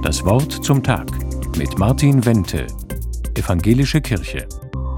Das Wort zum Tag mit Martin Wente, Evangelische Kirche.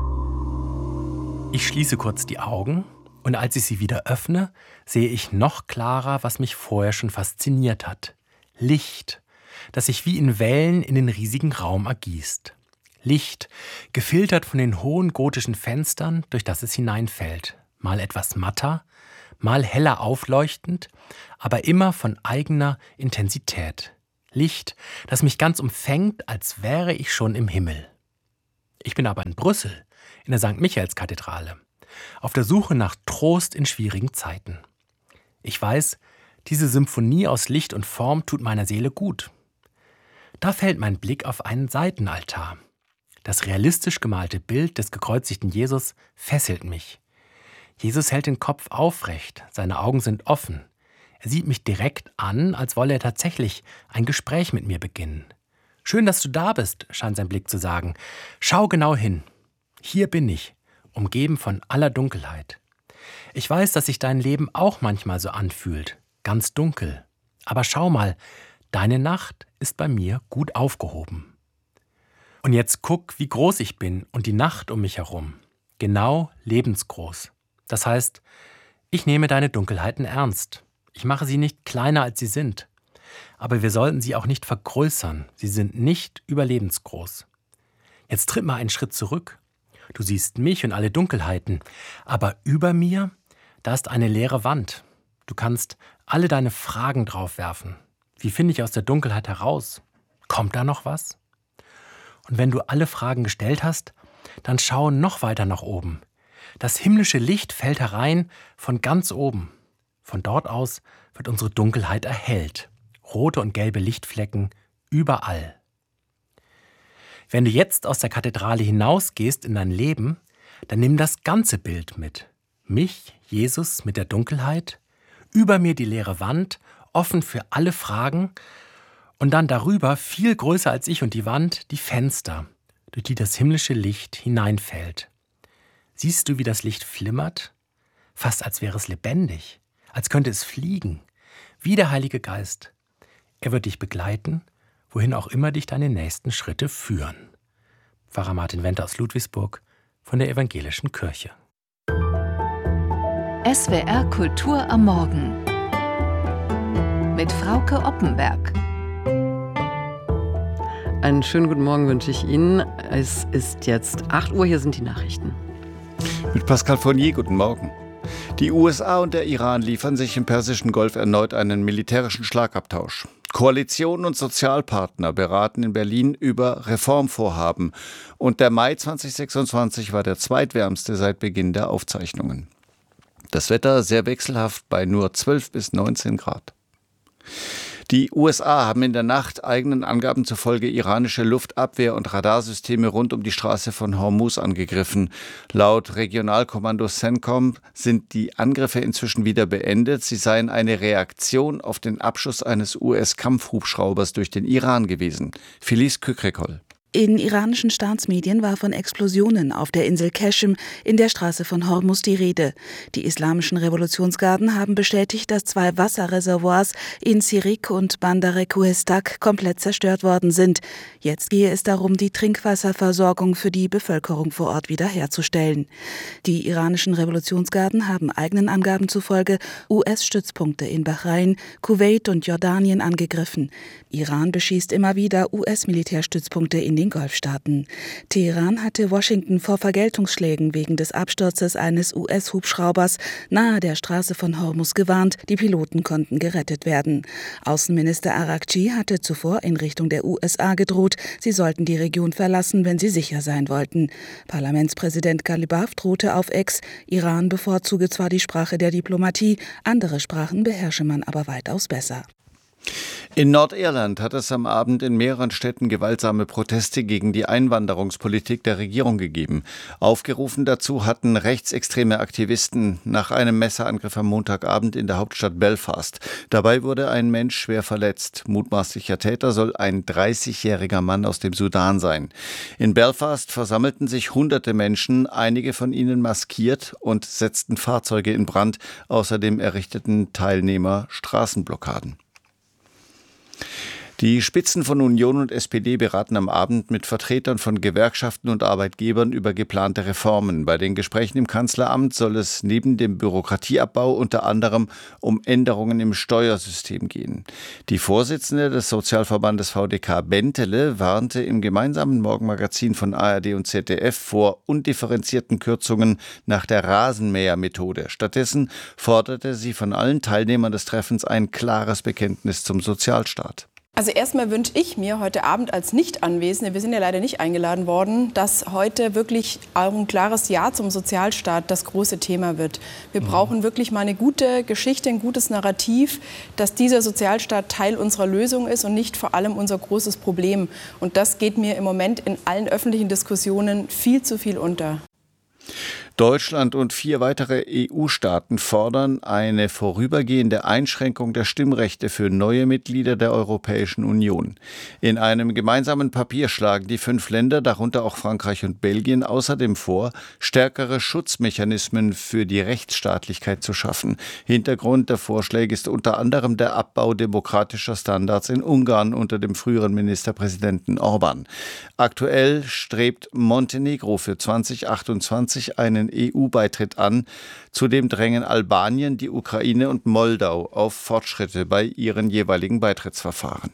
Ich schließe kurz die Augen und als ich sie wieder öffne, sehe ich noch klarer, was mich vorher schon fasziniert hat. Licht, das sich wie in Wellen in den riesigen Raum ergießt. Licht, gefiltert von den hohen gotischen Fenstern, durch das es hineinfällt. Mal etwas matter, mal heller aufleuchtend, aber immer von eigener Intensität. Licht, das mich ganz umfängt, als wäre ich schon im Himmel. Ich bin aber in Brüssel, in der St. Michaelskathedrale, auf der Suche nach Trost in schwierigen Zeiten. Ich weiß, diese Symphonie aus Licht und Form tut meiner Seele gut. Da fällt mein Blick auf einen Seitenaltar. Das realistisch gemalte Bild des gekreuzigten Jesus fesselt mich. Jesus hält den Kopf aufrecht, seine Augen sind offen. Er sieht mich direkt an, als wolle er tatsächlich ein Gespräch mit mir beginnen. »Schön, dass du da bist«, scheint sein Blick zu sagen. »Schau genau hin. Hier bin ich, umgeben von aller Dunkelheit. Ich weiß, dass sich dein Leben auch manchmal so anfühlt, ganz dunkel. Aber schau mal, deine Nacht ist bei mir gut aufgehoben. Und jetzt guck, wie groß ich bin und die Nacht um mich herum. Genau lebensgroß. Das heißt, ich nehme deine Dunkelheiten ernst. Ich mache sie nicht kleiner, als sie sind. Aber wir sollten sie auch nicht vergrößern. Sie sind nicht überlebensgroß. Jetzt tritt mal einen Schritt zurück. Du siehst mich und alle Dunkelheiten. Aber über mir, da ist eine leere Wand. Du kannst alle deine Fragen drauf werfen. Wie finde ich aus der Dunkelheit heraus? Kommt da noch was? Und wenn du alle Fragen gestellt hast, dann schau noch weiter nach oben. Das himmlische Licht fällt herein von ganz oben. Von dort aus wird unsere Dunkelheit erhellt. Rote und gelbe Lichtflecken überall. Wenn du jetzt aus der Kathedrale hinausgehst in dein Leben, dann nimm das ganze Bild mit. Mich, Jesus mit der Dunkelheit, über mir die leere Wand, offen für alle Fragen und dann darüber, viel größer als ich und die Wand, die Fenster, durch die das himmlische Licht hineinfällt. Siehst du, wie das Licht flimmert? Fast als wäre es lebendig, als könnte es fliegen, wie der Heilige Geist. Er wird dich begleiten, wohin auch immer dich deine nächsten Schritte führen. Pfarrer Martin Wente aus Ludwigsburg von der Evangelischen Kirche. SWR Kultur am Morgen mit Frauke Oppenberg. Einen schönen guten Morgen wünsche ich Ihnen. Es ist jetzt 8 Uhr, hier sind die Nachrichten. Mit Pascal Fournier, guten Morgen. Die USA und der Iran liefern sich im Persischen Golf erneut einen militärischen Schlagabtausch. Koalition und Sozialpartner beraten in Berlin über Reformvorhaben. Und der Mai 2026 war der zweitwärmste seit Beginn der Aufzeichnungen. Das Wetter sehr wechselhaft bei nur 12 bis 19 Grad. Die USA haben in der Nacht eigenen Angaben zufolge iranische Luftabwehr- und Radarsysteme rund um die Straße von Hormuz angegriffen. Laut Regionalkommando CENTCOM sind die Angriffe inzwischen wieder beendet. Sie seien eine Reaktion auf den Abschuss eines US-Kampfhubschraubers durch den Iran gewesen. Felice Kükrikol. In iranischen Staatsmedien war von Explosionen auf der Insel Qeshm in der Straße von Hormuz die Rede. Die islamischen Revolutionsgarden haben bestätigt, dass 2 Wasserreservoirs in Sirik und Bandar Kuhestak komplett zerstört worden sind. Jetzt gehe es darum, die Trinkwasserversorgung für die Bevölkerung vor Ort wiederherzustellen. Die iranischen Revolutionsgarden haben eigenen Angaben zufolge US-Stützpunkte in Bahrain, Kuwait und Jordanien angegriffen. Iran beschießt immer wieder US-Militärstützpunkte in den Golfstaaten. Teheran hatte Washington vor Vergeltungsschlägen wegen des Absturzes eines US-Hubschraubers nahe der Straße von Hormuz gewarnt. Die Piloten konnten gerettet werden. Außenminister Araghchi hatte zuvor in Richtung der USA gedroht, sie sollten die Region verlassen, wenn sie sicher sein wollten. Parlamentspräsident Galibaf drohte auf X, Iran bevorzuge zwar die Sprache der Diplomatie, andere Sprachen beherrsche man aber weitaus besser. In Nordirland hat es am Abend in mehreren Städten gewaltsame Proteste gegen die Einwanderungspolitik der Regierung gegeben. Aufgerufen dazu hatten rechtsextreme Aktivisten nach einem Messerangriff am Montagabend in der Hauptstadt Belfast. Dabei wurde ein Mensch schwer verletzt. Mutmaßlicher Täter soll ein 30-jähriger Mann aus dem Sudan sein. In Belfast versammelten sich hunderte Menschen, einige von ihnen maskiert und setzten Fahrzeuge in Brand. Außerdem errichteten Teilnehmer Straßenblockaden. Die Spitzen von Union und SPD beraten am Abend mit Vertretern von Gewerkschaften und Arbeitgebern über geplante Reformen. Bei den Gesprächen im Kanzleramt soll es neben dem Bürokratieabbau unter anderem um Änderungen im Steuersystem gehen. Die Vorsitzende des Sozialverbandes VDK Bentele warnte im gemeinsamen Morgenmagazin von ARD und ZDF vor undifferenzierten Kürzungen nach der Rasenmähermethode. Stattdessen forderte sie von allen Teilnehmern des Treffens ein klares Bekenntnis zum Sozialstaat. Also erstmal wünsche ich mir heute Abend als Nicht-Anwesende, wir sind ja leider nicht eingeladen worden, dass heute wirklich auch ein klares Ja zum Sozialstaat das große Thema wird. Wir brauchen wirklich mal eine gute Geschichte, ein gutes Narrativ, dass dieser Sozialstaat Teil unserer Lösung ist und nicht vor allem unser großes Problem. Und das geht mir im Moment in allen öffentlichen Diskussionen viel zu viel unter. Deutschland und 4 weitere EU-Staaten fordern eine vorübergehende Einschränkung der Stimmrechte für neue Mitglieder der Europäischen Union. In einem gemeinsamen Papier schlagen die 5 Länder, darunter auch Frankreich und Belgien, außerdem vor, stärkere Schutzmechanismen für die Rechtsstaatlichkeit zu schaffen. Hintergrund der Vorschläge ist unter anderem der Abbau demokratischer Standards in Ungarn unter dem früheren Ministerpräsidenten Orbán. Aktuell strebt Montenegro für 2028 einen EU-Beitritt an. Zudem drängen Albanien, die Ukraine und Moldau auf Fortschritte bei ihren jeweiligen Beitrittsverfahren.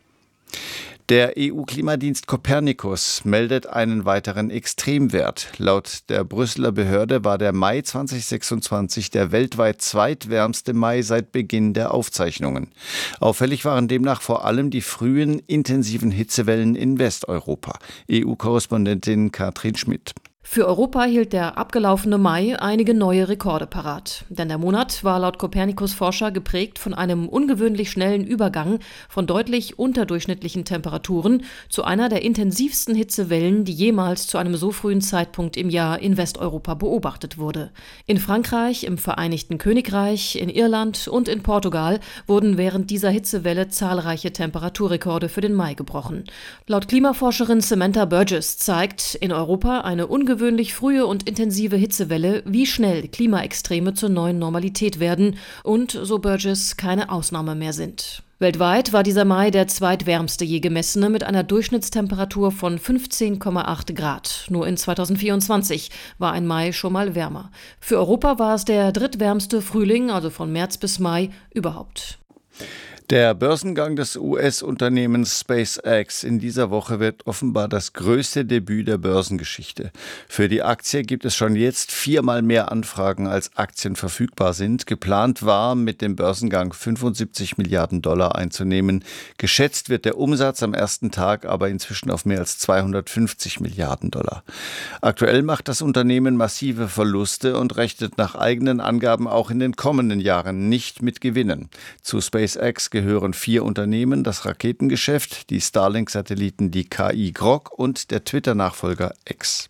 Der EU-Klimadienst Copernicus meldet einen weiteren Extremwert. Laut der Brüsseler Behörde war der Mai 2026 der weltweit zweitwärmste Mai seit Beginn der Aufzeichnungen. Auffällig waren demnach vor allem die frühen, intensiven Hitzewellen in Westeuropa. EU-Korrespondentin Katrin Schmidt. Für Europa hielt der abgelaufene Mai einige neue Rekorde parat. Denn der Monat war laut Copernicus-Forscher geprägt von einem ungewöhnlich schnellen Übergang von deutlich unterdurchschnittlichen Temperaturen zu einer der intensivsten Hitzewellen, die jemals zu einem so frühen Zeitpunkt im Jahr in Westeuropa beobachtet wurde. In Frankreich, im Vereinigten Königreich, in Irland und in Portugal wurden während dieser Hitzewelle zahlreiche Temperaturrekorde für den Mai gebrochen. Laut Klimaforscherin Samantha Burgess zeigt in Europa eine ungewöhnlich frühe und intensive Hitzewelle, wie schnell Klimaextreme zur neuen Normalität werden und, so Burgess, keine Ausnahme mehr sind. Weltweit war dieser Mai der zweitwärmste je gemessene mit einer Durchschnittstemperatur von 15,8 Grad. Nur in 2024 war ein Mai schon mal wärmer. Für Europa war es der drittwärmste Frühling, also von März bis Mai, überhaupt. Der Börsengang des US-Unternehmens SpaceX in dieser Woche wird offenbar das größte Debüt der Börsengeschichte. Für die Aktie gibt es schon jetzt 4-mal mehr Anfragen, als Aktien verfügbar sind. Geplant war, mit dem Börsengang $75 Milliarden einzunehmen. Geschätzt wird der Umsatz am ersten Tag aber inzwischen auf mehr als $250 Milliarden. Aktuell macht das Unternehmen massive Verluste und rechnet nach eigenen Angaben auch in den kommenden Jahren nicht mit Gewinnen. Zu SpaceX gehören 4 Unternehmen, das Raketengeschäft, die Starlink-Satelliten, die KI Grok und der Twitter-Nachfolger X.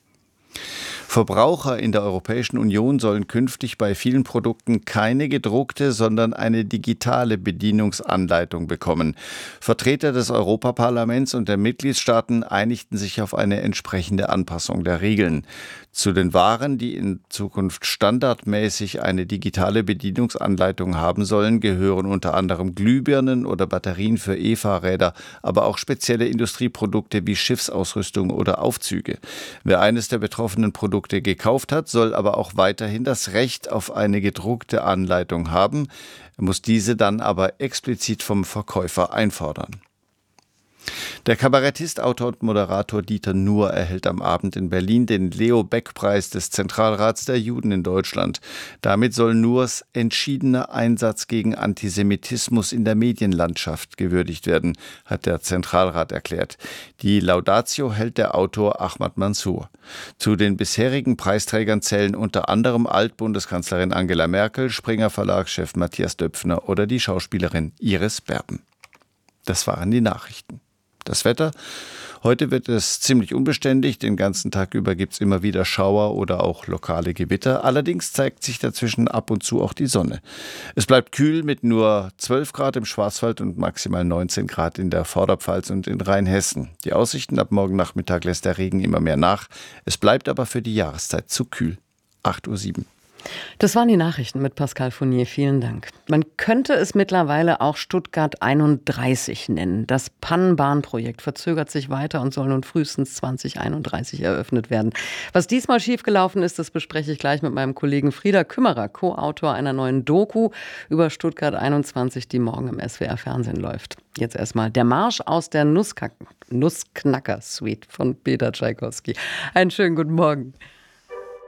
Verbraucher in der Europäischen Union sollen künftig bei vielen Produkten keine gedruckte, sondern eine digitale Bedienungsanleitung bekommen. Vertreter des Europaparlaments und der Mitgliedstaaten einigten sich auf eine entsprechende Anpassung der Regeln. Zu den Waren, die in Zukunft standardmäßig eine digitale Bedienungsanleitung haben sollen, gehören unter anderem Glühbirnen oder Batterien für E-Fahrräder, aber auch spezielle Industrieprodukte wie Schiffsausrüstung oder Aufzüge. Wer eines der betroffenen Produkte gekauft hat, soll aber auch weiterhin das Recht auf eine gedruckte Anleitung haben. Er muss diese dann aber explizit vom Verkäufer einfordern. Der Kabarettist, Autor und Moderator Dieter Nuhr erhält am Abend in Berlin den Leo-Beck-Preis des Zentralrats der Juden in Deutschland. Damit soll Nuhrs entschiedener Einsatz gegen Antisemitismus in der Medienlandschaft gewürdigt werden, hat der Zentralrat erklärt. Die Laudatio hält der Autor Ahmad Mansour. Zu den bisherigen Preisträgern zählen unter anderem Altbundeskanzlerin Angela Merkel, Springer Verlagschef Matthias Döpfner oder die Schauspielerin Iris Berben. Das waren die Nachrichten. Das Wetter. Heute wird es ziemlich unbeständig. Den ganzen Tag über gibt es immer wieder Schauer oder auch lokale Gewitter. Allerdings zeigt sich dazwischen ab und zu auch die Sonne. Es bleibt kühl mit nur 12 Grad im Schwarzwald und maximal 19 Grad in der Vorderpfalz und in Rheinhessen. Die Aussichten: ab morgen Nachmittag lässt der Regen immer mehr nach. Es bleibt aber für die Jahreszeit zu kühl. 8:07 Uhr. Das waren die Nachrichten mit Pascal Fournier. Vielen Dank. Man könnte es mittlerweile auch Stuttgart 31 nennen. Das Pannenbahnprojekt verzögert sich weiter und soll nun frühestens 2031 eröffnet werden. Was diesmal schiefgelaufen ist, das bespreche ich gleich mit meinem Kollegen Frieder Kümmerer, Co-Autor einer neuen Doku über Stuttgart 21, die morgen im SWR-Fernsehen läuft. Jetzt erstmal der Marsch aus der Nussknacker-Suite von Peter Tschaikowski. Einen schönen guten Morgen.